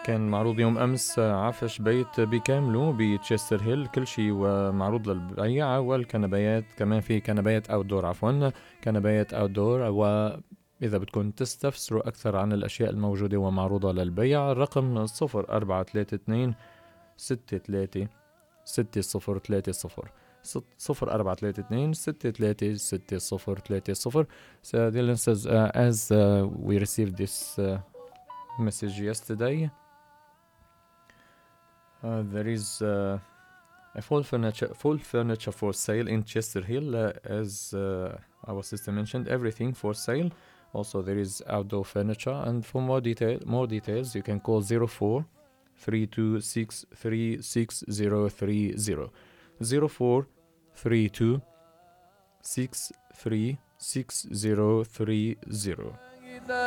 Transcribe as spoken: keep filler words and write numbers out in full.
كان معروض يوم أمس عفش بيت بكامله بتشستر هيل، كل شيء ومعروض للبيع، والكنبيات كمان في كنبيات أوتدور، عفوا كنبيات أوتدور. وإذا بدكم تستفسروا أكثر عن الأشياء الموجودة ومعروضة للبيع، الرقم صفر أربعة ثلاثة اثنين ستة ثلاثة ستة صفر ثلاثة صفر صفر أربعة ثلاثة اثنين ستة ثلاثة ستة صفر ثلاثة صفر. So Dylan says, uh, as uh, we received this uh, message yesterday, uh, there is uh, a full furniture, full furniture for sale in Chester Hill, uh, as uh, our sister mentioned, everything for sale. Also, there is outdoor furniture, and for more detail, more details, you can call zero four three two six three six zero three zero zero four three two six three six zero three zero.